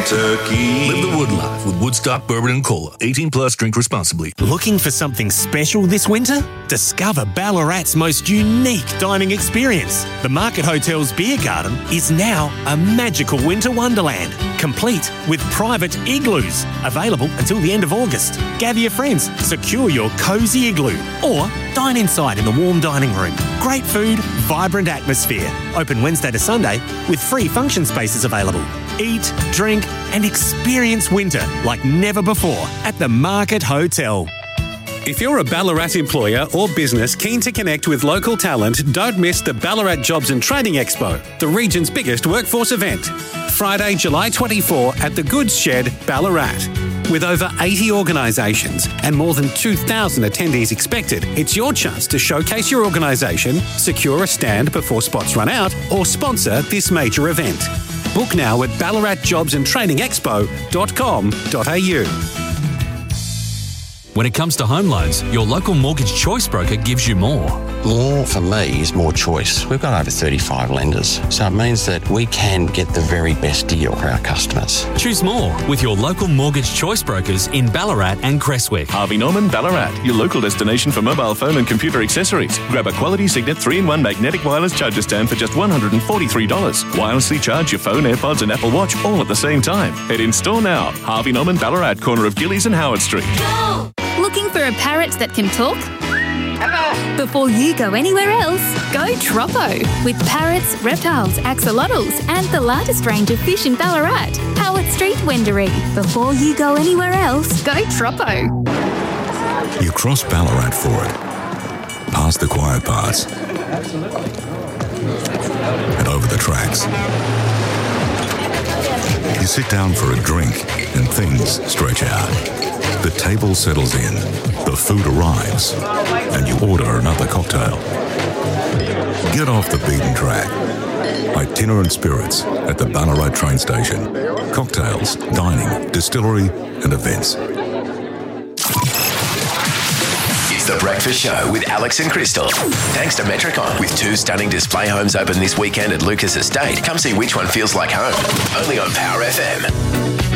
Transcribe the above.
turkey. Live the Wood life with Woodstock Bourbon and Cola. 18 plus, drink responsibly. Looking for something special this winter? Discover Ballarat's most unique dining experience. The Market Hotel's beer garden is now a magical winter wonderland, complete with private igloos, available until the end of August. Gather your friends, secure your cosy igloo, or dine inside in the warm dining room. Great food, vibrant atmosphere. Open Wednesday to Sunday with free function spaces available. Eat, drink and experience winter like never before at the Market Hotel. If you're a Ballarat employer or business keen to connect with local talent, don't miss the Ballarat Jobs and Training Expo, the region's biggest workforce event. Friday, July 24 at the Goods Shed, Ballarat. With over 80 organisations and more than 2,000 attendees expected, it's your chance to showcase your organisation, secure a stand before spots run out, or sponsor this major event. Book now at ballaratjobsandtrainingexpo.com.au. When it comes to home loans, your local mortgage choice broker gives you more. More for me is more choice. We've got over 35 lenders, so it means that we can get the very best deal for our customers. Choose more with your local mortgage choice brokers in Ballarat and Creswick. Harvey Norman Ballarat, your local destination for mobile phone and computer accessories. Grab a quality Signet 3-in-1 magnetic wireless charger stand for just $143. Wirelessly charge your phone, AirPods and Apple Watch all at the same time. Head in store now. Harvey Norman Ballarat, corner of Gillies and Howard Street. Go! Looking for a parrot that can talk? Before you go anywhere else, go Troppo. With parrots, reptiles, axolotls and the largest range of fish in Ballarat. Howard Street, Wendouree. Before you go anywhere else, go Troppo. You cross Ballarat for it. Past the quiet parts. And over the tracks. You sit down for a drink and things stretch out. The table settles in, the food arrives, and you order another cocktail. Get off the beaten track. Itinerant Spirits at the Ballarat train station. Cocktails, dining, distillery and events. It's The Breakfast Show with Alex and Crystal. Thanks to Metricon. With 2 stunning display homes open this weekend at Lucas Estate. Come see which one feels like home. Only on Power FM.